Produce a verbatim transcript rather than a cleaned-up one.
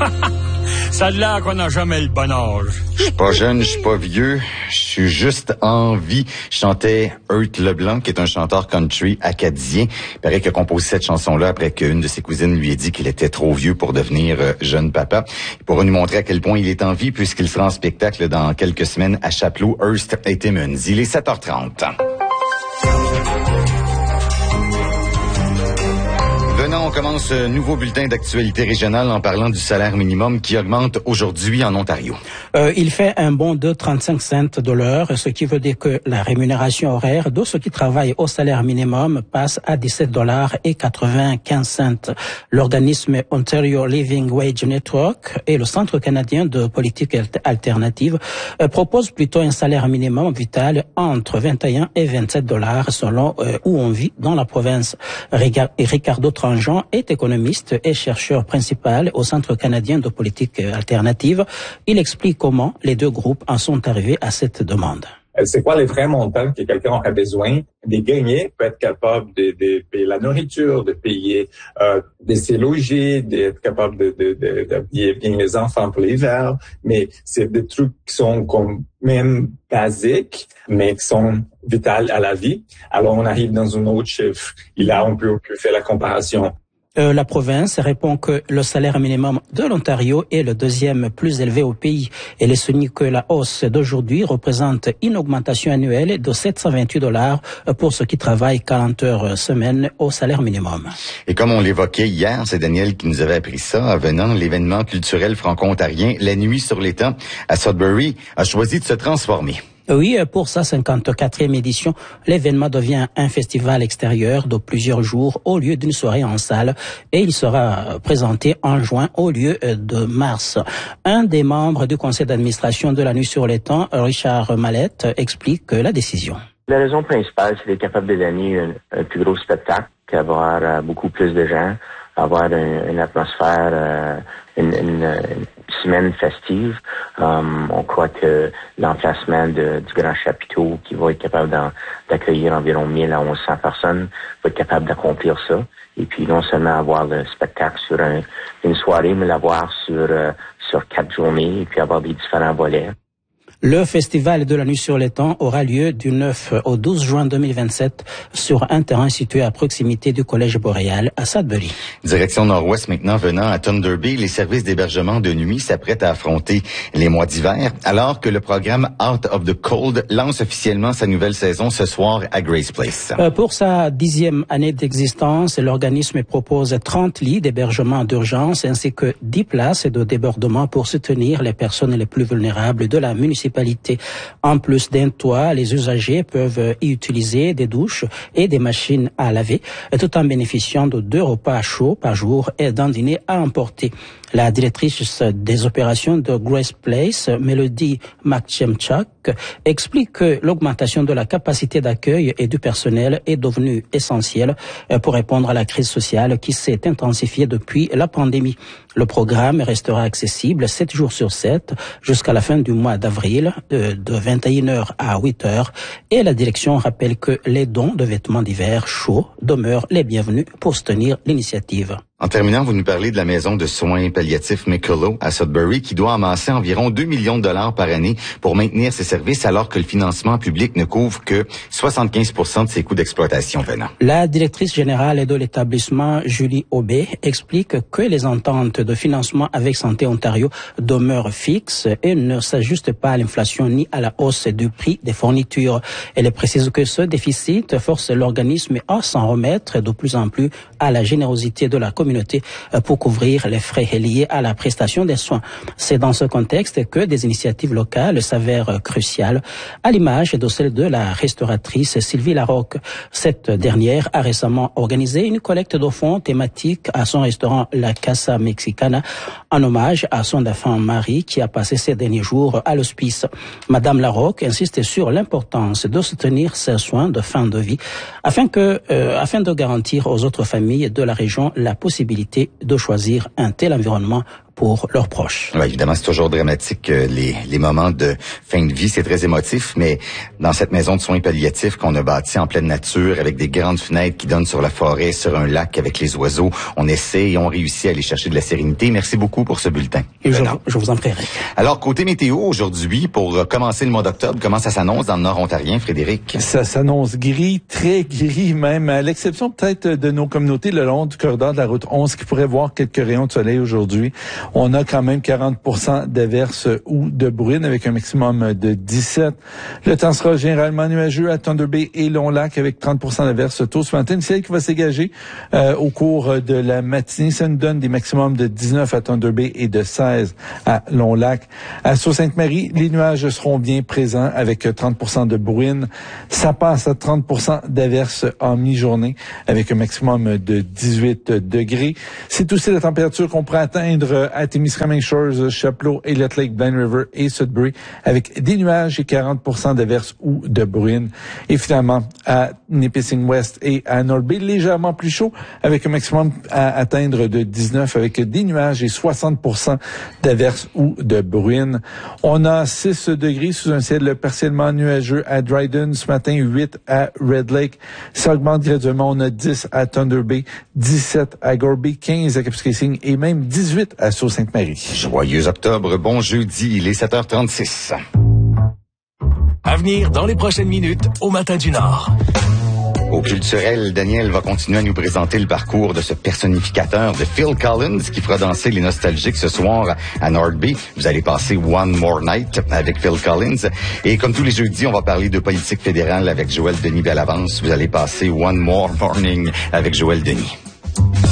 Ça a l'air qu'on n'a jamais le bon âge. Je suis pas jeune, je suis pas vieux, je suis juste en vie. Je chantais Hurt Leblanc, qui est un chanteur country acadien. Il paraît qu'il a composé cette chanson-là après qu'une de ses cousines lui ait dit qu'il était trop vieux pour devenir euh, jeune papa. Il pourra nous montrer à quel point il est en vie puisqu'il sera en spectacle dans quelques semaines à Chapelot, Hearst et Timmins. Il est sept heures trente. Venons, on commence un nouveau bulletin d'actualité régionale en parlant du salaire minimum qui augmente aujourd'hui en Ontario. Euh, il fait un bond de trente-cinq cents de l'heure, ce qui veut dire que la rémunération horaire de ceux qui travaillent au salaire minimum passe à dix-sept dollars et quatre-vingt-quinze cents. L'organisme Ontario Living Wage Network et le Centre canadien de politique alternative euh, proposent plutôt un salaire minimum vital entre vingt et un et vingt-sept dollars selon euh, où on vit dans la province. Ricardo Tranjean est économiste et chercheur principal au Centre canadien de politique alternative. Il explique comment les deux groupes en sont arrivés à cette demande. C'est quoi les vrais montants que quelqu'un aurait besoin de gagner pour être capable de, de payer la nourriture, de payer, euh, de se loger, d'être capable de, de, de, d'habiller bien les enfants pour l'hiver. Mais c'est des trucs qui sont comme même basiques, mais qui sont vitaux à la vie. Alors on arrive dans un autre chiffre. Et là, on peut, on peut faire la comparaison. Euh, la province répond que le salaire minimum de l'Ontario est le deuxième plus élevé au pays. Elle souligne que la hausse d'aujourd'hui représente une augmentation annuelle de sept cent vingt-huit dollars pour ceux qui travaillent quarante heures semaine au salaire minimum. Et comme on l'évoquait hier, c'est Daniel qui nous avait appris ça, venant l'événement culturel franco-ontarien La Nuit sur l'étang à Sudbury a choisi de se transformer. Oui, pour sa cinquante-quatrième édition, l'événement devient un festival extérieur de plusieurs jours au lieu d'une soirée en salle et il sera présenté en juin au lieu de mars. Un des membres du conseil d'administration de La Nuit sur l'étang, Richard Mallette, explique la décision. La raison principale, c'est d'être capable de donner un, un plus gros spectacle, avoir euh, beaucoup plus de gens, avoir une, une atmosphère, euh, une, une, une semaine festive. Um, on croit que l'emplacement de, du Grand Chapiteau, qui va être capable d'accueillir environ mille à mille cent personnes, va être capable d'accomplir ça. Et puis non seulement avoir le spectacle sur un, une soirée, mais l'avoir sur, euh, sur quatre journées et puis avoir des différents volets. Le festival de La Nuit sur l'étang aura lieu du neuf au douze juin deux mille vingt-sept sur un terrain situé à proximité du Collège Boréal à Sudbury. Direction nord-ouest maintenant, venant à Thunder Bay, les services d'hébergement de nuit s'apprêtent à affronter les mois d'hiver, alors que le programme Out of the Cold lance officiellement sa nouvelle saison ce soir à Grace Place. Euh, pour sa dixième année d'existence, l'organisme propose trente lits d'hébergement d'urgence ainsi que dix places de débordement pour soutenir les personnes les plus vulnérables de la municipalité. En plus d'un toit, les usagers peuvent y utiliser des douches et des machines à laver, tout en bénéficiant de deux repas chauds par jour et d'un dîner à emporter. La directrice des opérations de Grace Place, Melody McChemchuk, explique que l'augmentation de la capacité d'accueil et du personnel est devenue essentielle pour répondre à la crise sociale qui s'est intensifiée depuis la pandémie. Le programme restera accessible sept jours sur sept jusqu'à la fin du mois d'avril de vingt et une heures à huit heures et la direction rappelle que les dons de vêtements d'hiver chauds demeurent les bienvenus pour soutenir l'initiative. En terminant, vous nous parlez de la maison de soins palliatifs Micolo à Sudbury qui doit amasser environ deux millions de dollars par année pour maintenir ses services alors que le financement public ne couvre que soixante-quinze pour cent de ses coûts d'exploitation venant. La directrice générale de l'établissement, Julie Aubé, explique que les ententes de financement avec Santé Ontario demeurent fixes et ne s'ajustent pas à l'inflation ni à la hausse du prix des fournitures. Elle précise que ce déficit force l'organisme à s'en remettre de plus en plus à la générosité de la communauté pour couvrir les frais liés à la prestation des soins. C'est dans ce contexte que des initiatives locales s'avèrent cruciales, à l'image de celle de la restauratrice Sylvie Larocque. Cette dernière a récemment organisé une collecte de fonds thématique à son restaurant La Casa Mexicana en hommage à son défunt mari qui a passé ces derniers jours à l'hospice. Madame Larocque insiste sur l'importance de soutenir ces soins de fin de vie afin que, euh, afin de garantir aux autres familles de la région la possibilité de choisir un tel environnement pour leurs proches. Ouais, évidemment, c'est toujours dramatique, euh, les, les moments de fin de vie, c'est très émotif, mais dans cette maison de soins palliatifs qu'on a bâtie en pleine nature, avec des grandes fenêtres qui donnent sur la forêt, sur un lac avec les oiseaux, on essaie et on réussit à aller chercher de la sérénité. Merci beaucoup pour ce bulletin. Et je, je vous en prie. Alors, côté météo, aujourd'hui, pour commencer le mois d'octobre, comment ça s'annonce dans le nord ontarien, Frédéric? Ça s'annonce gris, très gris même, à l'exception peut-être de nos communautés le long du corridor de la route onze qui pourraient voir quelques rayons de soleil aujourd'hui. On a quand même quarante pour cent d'averses ou de bruine avec un maximum de dix-sept. Le temps sera généralement nuageux à Thunder Bay et Long-Lac avec trente pour cent d'averses tôt ce matin. Une ciel qui va s'égager euh, au cours de la matinée. Ça nous donne des maximums de dix-neuf à Thunder Bay et de seize à Long-Lac. À Sault-Sainte-Marie, les nuages seront bien présents avec trente pour cent de bruine. Ça passe à trente pour cent d'averses en mi-journée avec un maximum de dix-huit degrés. C'est aussi la température qu'on pourrait atteindre à Témiscamingue Shores, Chapleau, Elliott Lake, Blind River et Sudbury avec des nuages et quarante pour cent d'averses ou de bruine. Et finalement, à Nipissing West et à North Bay, légèrement plus chaud avec un maximum à atteindre de dix-neuf avec des nuages et soixante pour cent d'averses ou de bruine. On a six degrés sous un ciel partiellement nuageux à Dryden ce matin, huit à Red Lake. Ça augmente graduellement. On a dix à Thunder Bay, dix-sept à Gore Bay, quinze à Kapuskasing et même dix-huit à Sault-Sainte-Marie. Joyeux octobre, bon jeudi, il est sept heures trente-six. À venir dans les prochaines minutes au Matin du Nord. Au culturel, Daniel va continuer à nous présenter le parcours de ce personnificateur de Phil Collins qui fera danser les nostalgiques ce soir à North Bay. Vous allez passer One More Night avec Phil Collins. Et comme tous les jeudis, on va parler de politique fédérale avec Joël Denis Bellavance. Vous allez passer One More Morning avec Joël Denis.